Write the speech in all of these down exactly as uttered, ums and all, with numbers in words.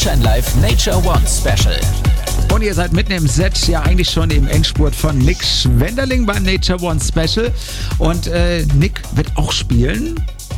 Live Nature One Special. Und ihr seid mitten im Set, ja eigentlich schon im Endspurt von Nick Schwenderling beim Nature One Special. Und äh, Nick wird auch spielen.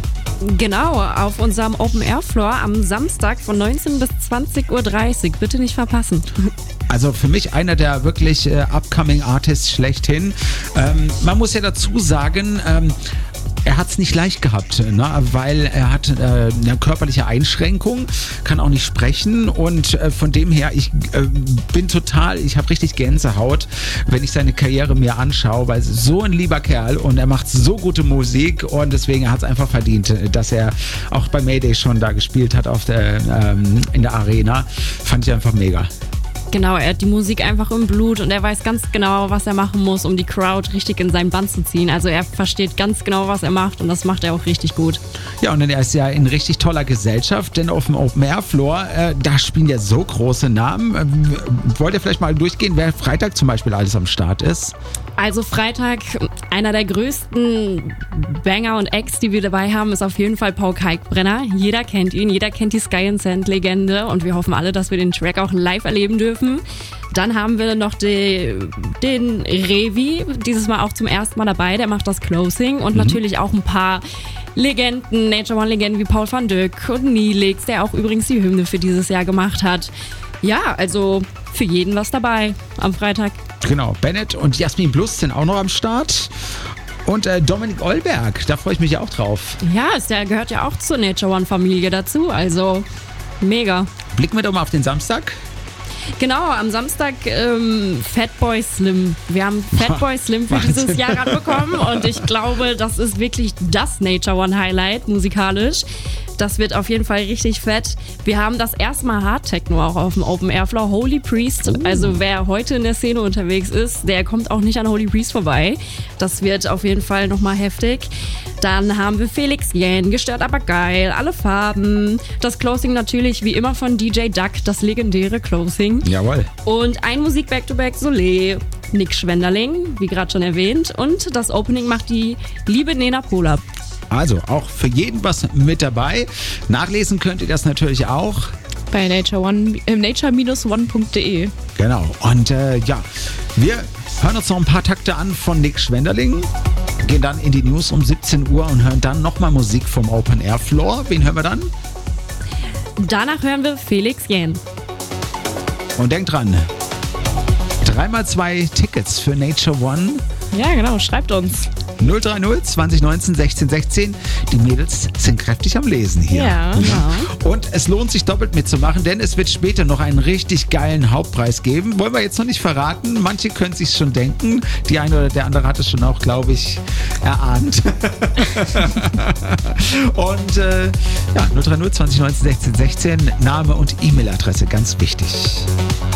Genau, auf unserem Open Air Floor am Samstag von neunzehn bis zwanzig Uhr dreißig. Bitte nicht verpassen. Also für mich einer der wirklich äh, upcoming Artists schlechthin. Ähm, man muss ja dazu sagen, ähm, er hat es nicht leicht gehabt, ne? Weil er hat äh, eine körperliche Einschränkung, kann auch nicht sprechen und äh, von dem her, ich äh, bin total, ich habe richtig Gänsehaut, wenn ich seine Karriere mir anschaue, weil so ein lieber Kerl und er macht so gute Musik und deswegen hat es einfach verdient, dass er auch bei Mayday schon da gespielt hat auf der, ähm, in der Arena. Fand ich einfach mega. Genau, er hat die Musik einfach im Blut und er weiß ganz genau, was er machen muss, um die Crowd richtig in seinen Bann zu ziehen. Also er versteht ganz genau, was er macht und das macht er auch richtig gut. Ja, und er ist ja in richtig toller Gesellschaft, denn auf dem Open Air Floor, äh, da spielen ja so große Namen. Ähm, wollt ihr vielleicht mal durchgehen, wer Freitag zum Beispiel alles am Start ist? Also Freitag, einer der größten Banger und Acts, die wir dabei haben, ist auf jeden Fall Paul Kalkbrenner. Jeder kennt ihn, jeder kennt die Sky and Sand Legende und wir hoffen alle, dass wir den Track auch live erleben dürfen. Dann haben wir noch die, den Revi, dieses Mal auch zum ersten Mal dabei, der macht das Closing und mhm. natürlich auch ein paar Legenden, Nature One Legenden wie Paul van Dyk und Nilix, der auch übrigens die Hymne für dieses Jahr gemacht hat. Ja, also für jeden was dabei am Freitag. Genau, Bennett und Jasmin Blust sind auch noch am Start. Und äh, Dominik Eulberg, da freue ich mich ja auch drauf. Ja, der gehört ja auch zur Nature One Familie dazu, also mega. Blicken wir doch mal auf den Samstag. Genau, am Samstag ähm, Fatboy Slim. Wir haben Fatboy Slim für Wahnsinn. dieses Jahr ranbekommen und ich glaube, das ist wirklich das Nature One Highlight musikalisch. Das wird auf jeden Fall richtig fett. Wir haben das erste Mal Hard Techno auch auf dem Open Air Floor. Holy Priest, uh. also wer heute in der Szene unterwegs ist, der kommt auch nicht an Holy Priest vorbei. Das wird auf jeden Fall nochmal heftig. Dann haben wir Felix Jähn, gestört aber geil, alle Farben. Das Closing natürlich wie immer von D J Duck, das legendäre Closing. Jawohl. Und ein Musik Back-to-Back Soleil, Nick Schwenderling, wie gerade schon erwähnt. Und das Opening macht die liebe Nena Polar. Also auch für jeden was mit dabei. Nachlesen könnt ihr das natürlich auch. Bei Nature One, äh, nature one punkt de. Genau. Und äh, ja, wir hören uns noch ein paar Takte an von Nick Schwenderling. Gehen dann in die News um siebzehn Uhr und hören dann nochmal Musik vom Open Air Floor. Wen hören wir dann? Danach hören wir Felix Jähn. Und denkt dran, drei mal zwei Tickets für Nature One. Ja, genau, schreibt uns. null drei null zwanzig neunzehn sechzehn sechzehn. Die Mädels sind kräftig am Lesen hier. Ja. ja. Und es lohnt sich doppelt mitzumachen, denn es wird später noch einen richtig geilen Hauptpreis geben. Wollen wir jetzt noch nicht verraten. Manche können es sich schon denken. Die eine oder der andere hat es schon auch, glaube ich, erahnt. Und äh, ja, null drei null zwanzig neunzehn sechzehn sechzehn. Name und E-Mail-Adresse, ganz wichtig.